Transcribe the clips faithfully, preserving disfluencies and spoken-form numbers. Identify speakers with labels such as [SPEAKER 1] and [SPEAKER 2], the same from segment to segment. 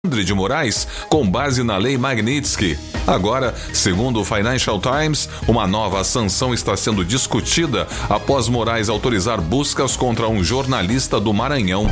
[SPEAKER 1] de Moraes com base na Lei Magnitsky. Agora, segundo o Financial Times, uma nova sanção está sendo discutida após Moraes autorizar buscas contra um jornalista do Maranhão.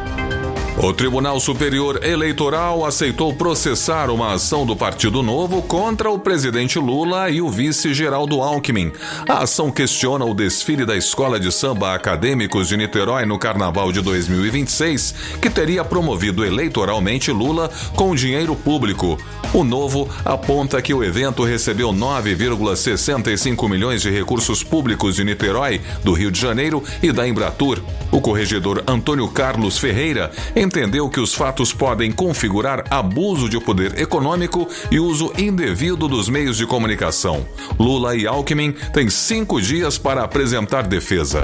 [SPEAKER 1] O Tribunal Superior Eleitoral aceitou processar uma ação do Partido Novo contra o presidente Lula e o vice Geraldo Alckmin. A ação questiona o desfile da Escola de Samba Acadêmicos de Niterói no Carnaval de dois mil e vinte e seis, que teria promovido eleitoralmente Lula com dinheiro público. O Novo aponta que o evento recebeu nove vírgula sessenta e cinco milhões de recursos públicos de Niterói, do Rio de Janeiro e da Embratur. O corregedor Antônio Carlos Ferreira entendeu que os fatos podem configurar abuso de poder econômico e uso indevido dos meios de comunicação. Lula e Alckmin têm cinco dias para apresentar defesa.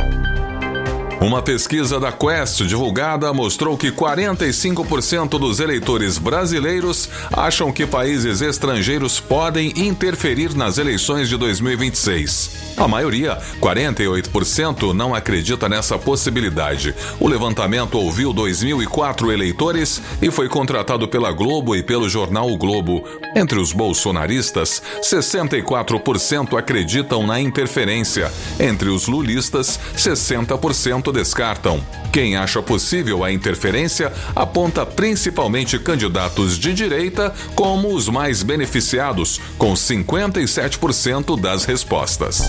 [SPEAKER 1] Uma pesquisa da Quest divulgada mostrou que quarenta e cinco por cento dos eleitores brasileiros acham que países estrangeiros podem interferir nas eleições de dois mil e vinte e seis. A maioria, quarenta e oito por cento, não acredita nessa possibilidade. O levantamento ouviu dois mil e quatro eleitores e foi contratado pela Globo e pelo jornal O Globo. Entre os bolsonaristas, sessenta e quatro por cento acreditam na interferência. Entre os lulistas, sessenta por cento descartam. Quem acha possível a interferência aponta principalmente candidatos de direita como os mais beneficiados, com cinquenta e sete por cento das respostas.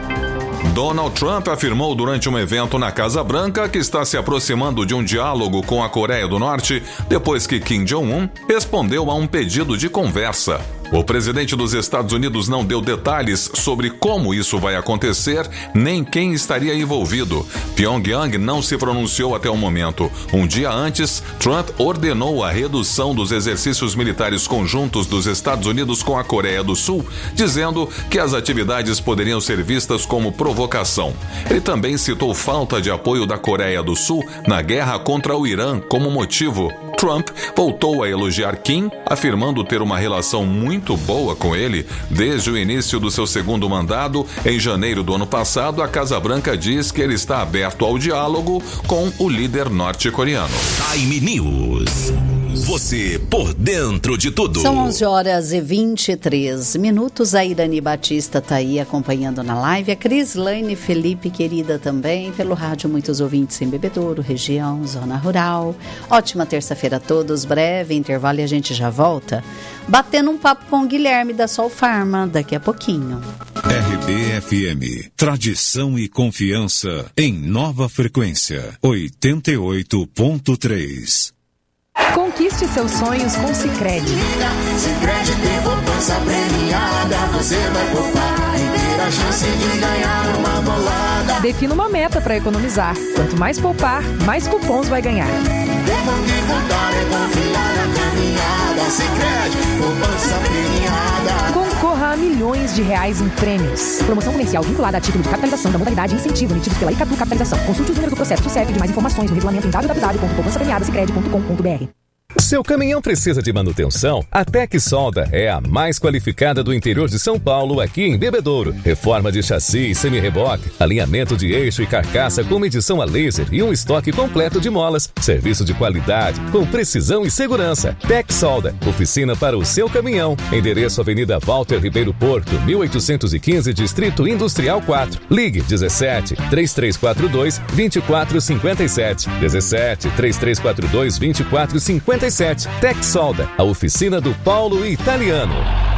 [SPEAKER 1] Donald Trump afirmou durante um evento na Casa Branca que está se aproximando de um diálogo com a Coreia do Norte depois que Kim Jong-un respondeu a um pedido de conversa. O presidente dos Estados Unidos não deu detalhes sobre como isso vai acontecer, nem quem estaria envolvido. Pyongyang não se pronunciou até o momento. Um dia antes, Trump ordenou a redução dos exercícios militares conjuntos dos Estados Unidos com a Coreia do Sul, dizendo que as atividades poderiam ser vistas como provocação. Ele também citou falta de apoio da Coreia do Sul na guerra contra o Irã como motivo. Trump voltou a elogiar Kim, afirmando ter uma relação muito boa com ele desde o início do seu segundo mandato. Em janeiro do ano passado, a Casa Branca diz que ele está aberto ao diálogo com o líder norte-coreano.
[SPEAKER 2] Time News. Você por dentro de tudo.
[SPEAKER 3] São onze horas e vinte e três minutos. A Irani Batista está aí acompanhando na live. A Crislaine Felipe, querida também, pelo rádio. Muitos ouvintes em Bebedouro, região, zona rural. Ótima terça-feira a todos. Breve intervalo e a gente já volta. Batendo um papo com o Guilherme da Sol Farma daqui a pouquinho.
[SPEAKER 4] R B F M. Tradição e confiança em nova frequência. oitenta e oito ponto três.
[SPEAKER 5] Conquiste seus sonhos com Sicredi.
[SPEAKER 6] Sicredi tem poupança premiada, você vai poupar e ter a chance de ganhar uma bolada.
[SPEAKER 5] Defina uma meta para economizar. Quanto mais poupar, mais cupons vai ganhar.
[SPEAKER 6] Devo que contar é confiar na caminhada. Sicredi, poupança premiada.
[SPEAKER 5] Concorra a milhões de reais em prêmios. Promoção comercial vinculada a título de capitalização da modalidade incentivo emitidos pela Icatu Capitalização. Consulte os números do processo do C E P de mais informações no regulamento em w w w ponto poupança premiada sicredi ponto com ponto b r.
[SPEAKER 7] Seu caminhão precisa de manutenção? A Tec Solda é a mais qualificada do interior de São Paulo, aqui em Bebedouro. Reforma de chassi e semi-reboque, alinhamento de eixo e carcaça com medição a laser e um estoque completo de molas. Serviço de qualidade, com precisão e segurança. Tec Solda, oficina para o seu caminhão. Endereço Avenida Walter Ribeiro Porto, mil oitocentos e quinze, Distrito Industrial quatro. Ligue dezessete, três três quatro dois, vinte e quatro cinquenta e sete. dezessete, três três quatro dois, vinte e quatro cinquenta e sete. Tec Solda, a oficina do Paulo Italiano.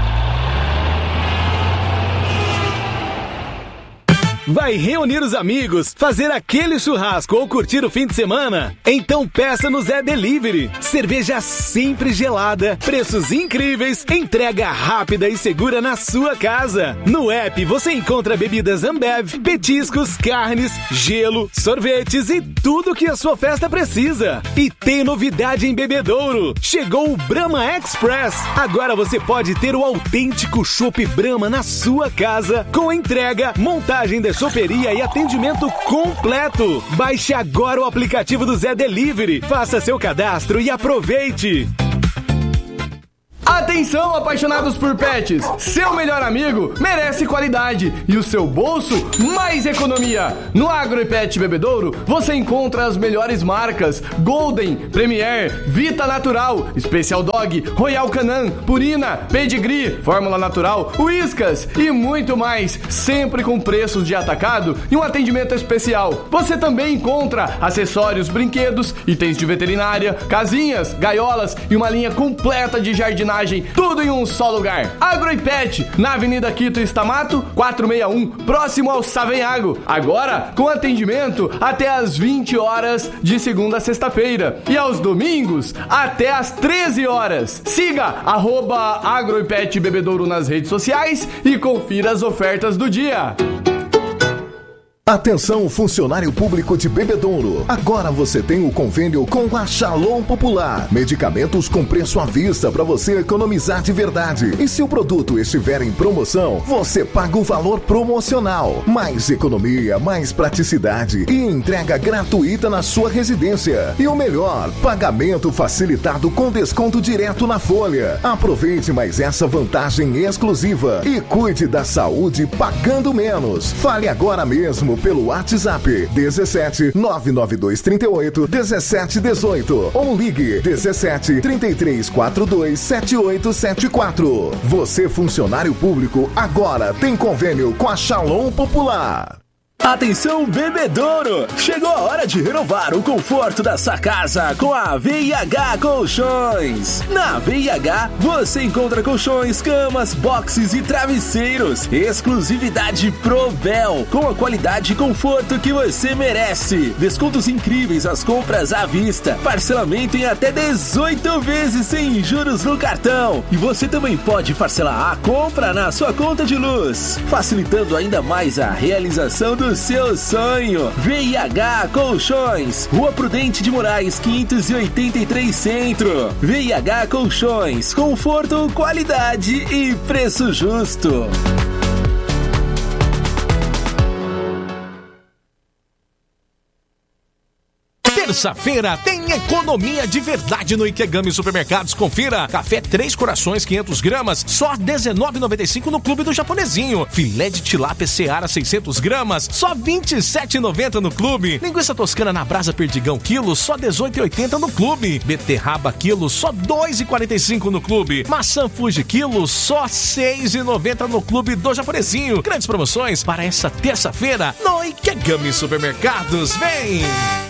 [SPEAKER 8] Vai reunir os amigos, fazer aquele churrasco ou curtir o fim de semana? Então peça no Zé Delivery. Cerveja sempre gelada, preços incríveis, entrega rápida e segura na sua casa. No app você encontra bebidas Ambev, petiscos, carnes, gelo, sorvetes e tudo que a sua festa precisa. E tem novidade em Bebedouro. Chegou o Brahma Express. Agora você pode ter o autêntico chopp Brahma na sua casa, com entrega, montagem da choperia e atendimento completo. Baixe agora o aplicativo do Zé Delivery, faça seu cadastro e aproveite. Atenção, apaixonados por pets! Seu melhor amigo merece qualidade e o seu bolso mais economia. No Agro e Pet Bebedouro você encontra as melhores marcas: Golden, Premier, Vita Natural, Special Dog, Royal Canin, Purina, Pedigree, Fórmula Natural, Whiskas e muito mais, sempre com preços de atacado e um atendimento especial. Você também encontra acessórios, brinquedos, itens de veterinária, casinhas, gaiolas e uma linha completa de jardinagem, tudo em um só lugar. Agro e Pet, na Avenida Quito Estamato, quatrocentos e sessenta e um, próximo ao Savenhago. Agora com atendimento até às vinte horas de segunda a sexta-feira e aos domingos até às treze horas. Siga arroba Agro e Pet Bebedouro nas redes sociais e confira as ofertas do dia.
[SPEAKER 9] Atenção, funcionário público de Bebedouro. Agora você tem o convênio com a Shalom Popular. Medicamentos com preço à vista para você economizar de verdade. E se o produto estiver em promoção, você paga o valor promocional. Mais economia, mais praticidade e entrega gratuita na sua residência. E o melhor, pagamento facilitado com desconto direto na folha. Aproveite mais essa vantagem exclusiva e cuide da saúde pagando menos. Fale agora mesmo pelo WhatsApp dezessete nove nove dois trinta e oito dezessete dezoito ou ligue dezessete trinta e três quarenta e dois sete oito sete quatro. Você, funcionário público, agora tem convênio com a Shalom Popular.
[SPEAKER 10] Atenção, Bebedouro! Chegou a hora de renovar o conforto da sua casa com a V I H Colchões. Na V I H você encontra colchões, camas, boxes e travesseiros. Exclusividade Provel, com a qualidade e conforto que você merece. Descontos incríveis às compras à vista. Parcelamento em até dezoito vezes sem juros no cartão. E você também pode parcelar a compra na sua conta de luz, facilitando ainda mais a realização do seu sonho. V I H Colchões, Rua Prudente de Moraes, quinhentos e oitenta e três Centro. V I H Colchões, conforto, qualidade e preço justo.
[SPEAKER 11] Terça-feira tem economia de verdade no Ikegami Supermercados. Confira: café Três Corações quinhentas gramas, só dezenove reais e noventa e cinco centavos no Clube do Japonesinho. Filé de tilápia Seara seiscentas gramas, só vinte e sete reais e noventa centavos no Clube. Linguiça toscana na brasa Perdigão quilo, só dezoito reais e oitenta centavos no Clube. Beterraba quilo, só dois reais e quarenta e cinco centavos no Clube. Maçã Fuji quilo, só seis reais e noventa centavos no Clube do Japonesinho. Grandes promoções para essa terça-feira no Ikegami Supermercados. Vem!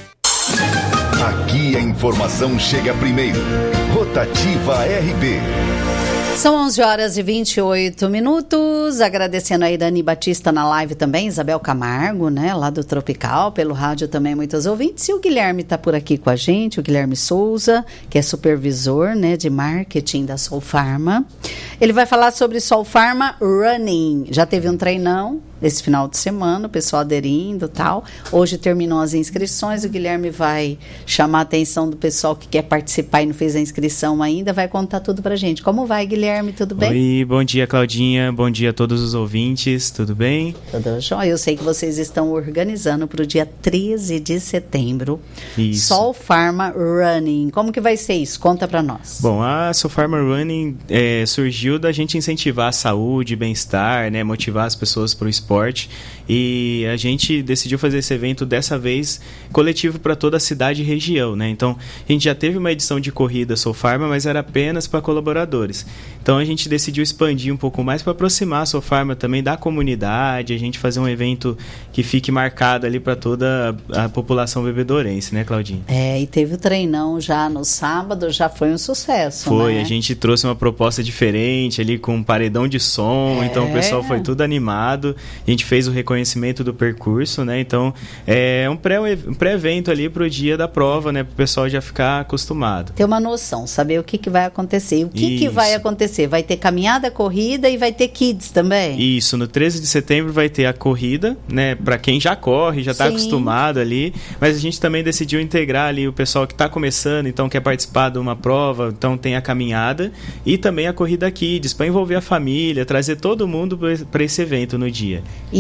[SPEAKER 2] Aqui a informação chega primeiro. Rotativa R B.
[SPEAKER 3] São onze horas e vinte e oito minutos, agradecendo a Irani Batista na live também, Isabel Camargo, né, lá do Tropical, pelo rádio também, muitos ouvintes, e o Guilherme está por aqui com a gente, o Guilherme Souza, que é supervisor, né, de marketing da Solfarma. Ele vai falar sobre Solfarma Running, já teve um treinão esse final de semana, o pessoal aderindo e tal. Hoje terminou as inscrições, o Guilherme vai chamar a atenção do pessoal que quer participar e não fez a inscrição ainda, vai contar tudo pra gente. Como vai, Guilherme? Tudo bem?
[SPEAKER 12] Oi, bom dia, Claudinha, bom dia a todos os ouvintes, tudo bem?
[SPEAKER 3] Tudo jóia. Eu sei que vocês estão organizando para o dia treze de setembro.
[SPEAKER 12] Isso.
[SPEAKER 3] Solfarma Running. Como que vai ser isso? Conta pra nós.
[SPEAKER 12] Bom, a Solfarma Running é, surgiu da gente incentivar a saúde, bem-estar, né, motivar as pessoas para o esporte. E a gente decidiu fazer esse evento dessa vez coletivo para toda a cidade e região, né? Então a gente já teve uma edição de corrida Solfarma, mas era apenas para colaboradores. Então a gente decidiu expandir um pouco mais para aproximar a Solfarma também da comunidade, a gente fazer um evento que fique marcado ali para toda a população bebedourense, né, Claudinha?
[SPEAKER 3] É, e teve o treinão já no sábado, já foi um sucesso,
[SPEAKER 12] Foi,
[SPEAKER 3] né?
[SPEAKER 12] A gente trouxe uma proposta diferente ali com um paredão de som,
[SPEAKER 3] É.
[SPEAKER 12] Então o pessoal foi tudo animado. A gente fez o reconhecimento do percurso, né? Então é um, pré, um pré-evento ali pro dia da prova, né? Para o pessoal já ficar acostumado.
[SPEAKER 3] Ter uma noção, saber o que, que vai acontecer. E o que, que vai acontecer? Vai ter caminhada, corrida e vai ter kids também?
[SPEAKER 12] Isso, no treze de setembro vai ter a corrida, né? Para quem já corre, já está acostumado ali. Mas a gente também decidiu integrar ali o pessoal que está começando, então quer participar de uma prova, então tem a caminhada e também a corrida kids, para envolver a família, trazer todo mundo para esse evento no dia.
[SPEAKER 3] E hoje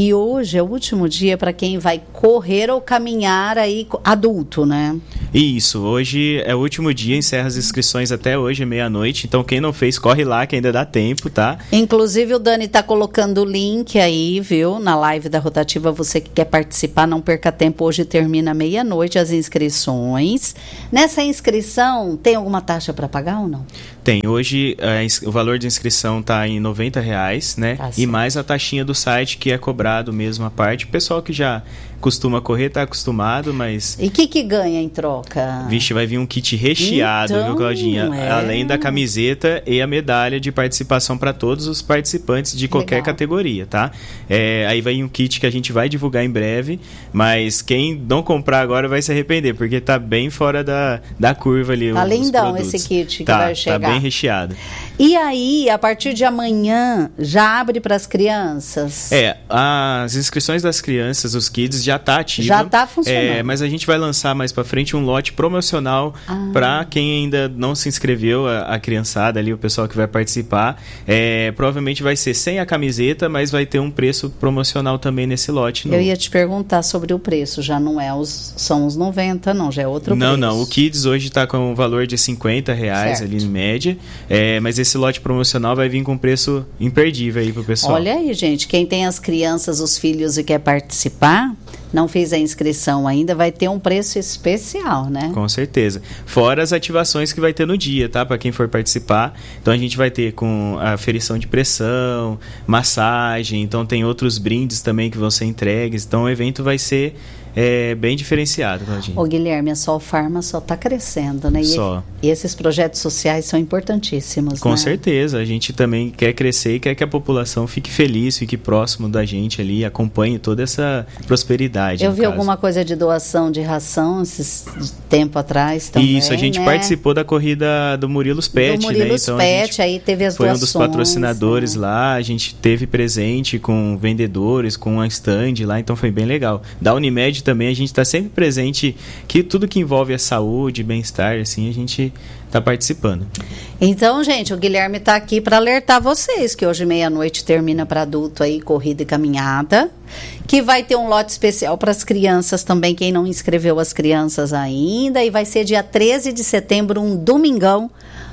[SPEAKER 3] hoje é o último dia para quem vai correr ou caminhar aí adulto, né?
[SPEAKER 12] Isso, hoje é o último dia, encerra as inscrições até hoje, meia-noite. Então, quem não fez, corre lá, que ainda dá tempo, tá?
[SPEAKER 3] Inclusive, o Dani tá colocando o link aí, viu? Na live da Rotativa, você que quer participar, não perca tempo. Hoje termina meia-noite as inscrições. Nessa inscrição, tem alguma taxa para pagar ou não?
[SPEAKER 12] Tem. Hoje, uh, o valor de inscrição tá em noventa reais, né? Tá, e mais a taxinha do site, que é cobrado mesmo a parte. O pessoal que já costuma correr tá acostumado, mas...
[SPEAKER 3] E o que que ganha em troca?
[SPEAKER 12] Vixe, vai vir um kit recheado, então, viu, Claudinha? É... Além da camiseta e a medalha de participação para todos os participantes de qualquer Legal. categoria, tá? É, aí vai um kit que a gente vai divulgar em breve, mas quem não comprar agora vai se arrepender, porque tá bem fora da, da curva ali.
[SPEAKER 3] Tá lindão esse kit que
[SPEAKER 12] tá,
[SPEAKER 3] vai chegar.
[SPEAKER 12] Tá bem recheado.
[SPEAKER 3] E aí, a partir de amanhã, já abre para as crianças?
[SPEAKER 12] É, as inscrições das crianças, os kids, já tá ativa.
[SPEAKER 3] Já tá funcionando.
[SPEAKER 12] É, mas a gente vai lançar mais para frente um lote promocional ah. para quem ainda não se inscreveu, a, a criançada ali, o pessoal que vai participar. É, provavelmente vai ser sem a camiseta, mas vai ter um preço promocional também nesse lote.
[SPEAKER 3] Eu ia te perguntar sobre o preço, já não é os, são os noventa, não, já é outro
[SPEAKER 12] não,
[SPEAKER 3] preço.
[SPEAKER 12] Não, não, o Kids hoje está com um valor de cinquenta reais certo. ali em média, é, mas esse lote promocional vai vir com preço imperdível aí pro pessoal.
[SPEAKER 3] Olha aí, gente, quem tem as crianças, os filhos e quer participar, não fez a inscrição ainda, vai ter um preço especial, né?
[SPEAKER 12] Com certeza. Fora as ativações que vai ter no dia, tá? Para quem for participar. Então a gente vai ter com a aferição de pressão, massagem, então tem outros brindes também que vão ser entregues. Então o evento vai ser é, bem diferenciado, Claudinha.
[SPEAKER 3] Ô Guilherme, a Sol Pharma só está crescendo, né? E,
[SPEAKER 12] só.
[SPEAKER 3] E esses projetos sociais são importantíssimos,
[SPEAKER 12] Com
[SPEAKER 3] né?
[SPEAKER 12] certeza. A gente também quer crescer e quer que a população fique feliz, fique próximo da gente ali, acompanhe toda essa prosperidade.
[SPEAKER 3] Eu vi
[SPEAKER 12] caso.
[SPEAKER 3] alguma coisa de doação de ração esses tempo atrás também,
[SPEAKER 12] Isso, a gente
[SPEAKER 3] né?
[SPEAKER 12] participou da corrida do Murilos Pet,
[SPEAKER 3] do Murilos
[SPEAKER 12] né? Então
[SPEAKER 3] Pet, aí teve as
[SPEAKER 12] foi
[SPEAKER 3] doações.
[SPEAKER 12] Foi um dos patrocinadores, né? Lá, a gente teve presente com vendedores, com a stand lá, então foi bem legal. Da Unimed também, a gente está sempre presente, que tudo que envolve a saúde, bem-estar, assim, a gente está participando.
[SPEAKER 3] Então, gente, o Guilherme está aqui para alertar vocês que hoje meia-noite termina para adulto aí, corrida e caminhada, que vai ter um lote especial para as crianças também, quem não inscreveu as crianças ainda, e vai ser dia treze de setembro, um domingão,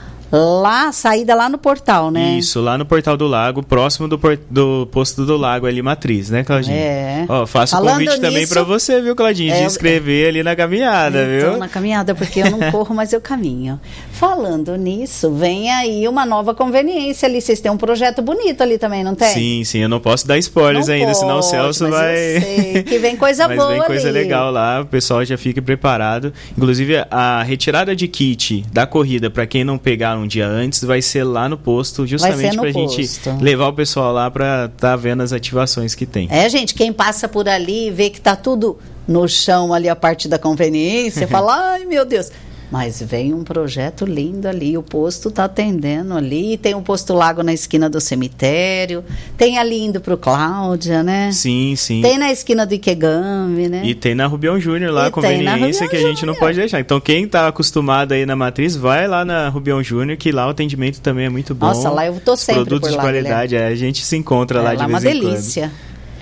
[SPEAKER 3] lá, saída lá no portal, né?
[SPEAKER 12] Isso, lá no Portal do Lago, próximo do, por, do posto do Lago ali, Matriz, né, Claudinha?
[SPEAKER 3] É.
[SPEAKER 12] Ó, faço o convite nisso, também para você, viu, Claudinha, é, de inscrever ali na caminhada,
[SPEAKER 3] então,
[SPEAKER 12] viu?
[SPEAKER 3] na caminhada, porque eu não corro, mas eu caminho. Falando nisso, vem aí uma nova conveniência ali, vocês têm um projeto bonito ali também, não tem?
[SPEAKER 12] Sim, sim, eu não posso dar spoilers não ainda, pode, senão o Celso
[SPEAKER 3] mas
[SPEAKER 12] vai...
[SPEAKER 3] eu sei que vem coisa
[SPEAKER 12] mas
[SPEAKER 3] boa
[SPEAKER 12] vem coisa
[SPEAKER 3] ali.
[SPEAKER 12] legal lá, o pessoal já fica preparado. Inclusive, a retirada de kit da corrida, para quem não pegar um dia antes, vai ser lá no posto, justamente para a gente levar o pessoal lá para estar tá vendo as ativações que tem.
[SPEAKER 3] É, gente, quem passa por ali e vê que tá tudo no chão ali, a parte da conveniência, fala, ai meu Deus... Mas vem um projeto lindo ali, o posto está atendendo ali, tem um posto Lago na esquina do cemitério, tem ali indo pro Cláudia, né?
[SPEAKER 12] Sim, sim.
[SPEAKER 3] Tem na esquina do Ikegami, né?
[SPEAKER 12] E tem na Rubião Júnior lá, a conveniência que a gente não pode deixar. Então quem está acostumado aí na Matriz, vai lá na Rubião Júnior, que lá o atendimento também é muito bom.
[SPEAKER 3] Nossa, lá eu tô sempre
[SPEAKER 12] produtos
[SPEAKER 3] por lá,
[SPEAKER 12] de qualidade, é, a gente se encontra
[SPEAKER 3] é,
[SPEAKER 12] lá de
[SPEAKER 3] lá
[SPEAKER 12] vez
[SPEAKER 3] em quando.
[SPEAKER 12] É
[SPEAKER 3] uma delícia.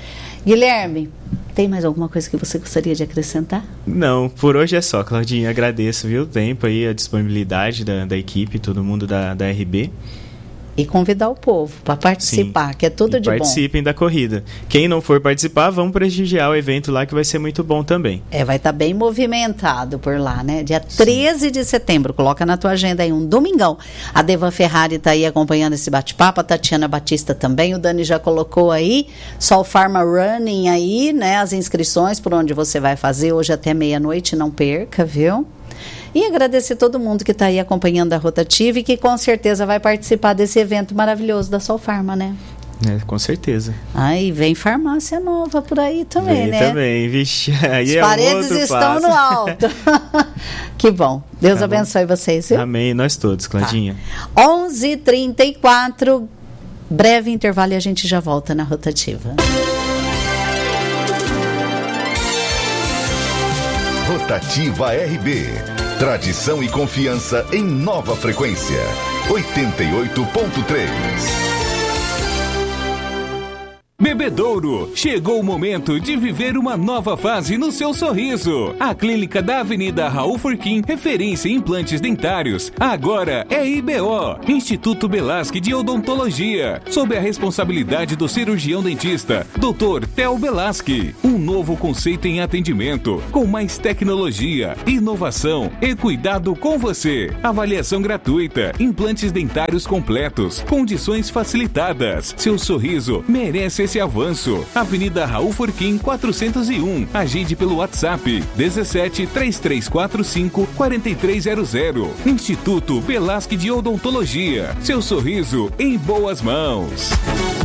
[SPEAKER 3] Guilherme, tem mais alguma coisa que você gostaria de acrescentar?
[SPEAKER 12] Não, por hoje é só, Claudinha. Agradeço, viu, o tempo aí, a disponibilidade da, da equipe, todo mundo da, da R B.
[SPEAKER 3] E convidar o povo para participar, Sim. que é tudo
[SPEAKER 12] e
[SPEAKER 3] de bom.
[SPEAKER 12] Participem da corrida. Quem não for participar, vamos prestigiar o evento lá, que vai ser muito bom também.
[SPEAKER 3] É, vai estar tá bem movimentado por lá, né? Dia treze Sim. de setembro, coloca na tua agenda aí, um domingão. A Deva Ferrari está aí acompanhando esse bate-papo, a Tatiana Batista também, o Dani já colocou aí, Sol Pharma Running aí, né? As inscrições por onde você vai fazer hoje até meia-noite, não perca, viu? E agradecer todo mundo que está aí acompanhando a Rotativa e que com certeza vai participar desse evento maravilhoso da Sol Pharma, né?
[SPEAKER 12] É, com certeza.
[SPEAKER 3] Aí vem farmácia nova por aí também,
[SPEAKER 12] vem
[SPEAKER 3] né?
[SPEAKER 12] também, vixe. Aí
[SPEAKER 3] As
[SPEAKER 12] é
[SPEAKER 3] paredes
[SPEAKER 12] outro
[SPEAKER 3] estão
[SPEAKER 12] passo.
[SPEAKER 3] no alto. Que bom. Deus tá abençoe bom. vocês, viu?
[SPEAKER 12] Amém. Nós todos, Claudinha.
[SPEAKER 3] Tá. onze e trinta e quatro, breve intervalo e a gente já volta na Rotativa.
[SPEAKER 2] Rotativa R B. Tradição e confiança em nova frequência. oitenta e oito ponto três.
[SPEAKER 13] Bebedouro, chegou o momento de viver uma nova fase no seu sorriso. A clínica da Avenida Raul Furquim, referência em implantes dentários, agora é I B O, Instituto Belasque de Odontologia, sob a responsabilidade do cirurgião dentista, doutor Theo Belasque. Um novo conceito em atendimento, com mais tecnologia, inovação e cuidado com você. Avaliação gratuita, implantes dentários completos, condições facilitadas. Seu sorriso merece esse avanço. Avenida Raul Furquim quatrocentos e um. Agende pelo WhatsApp dezessete, três três quatro cinco, quatro três zero zero. Instituto Belasque de Odontologia. Seu sorriso em boas mãos.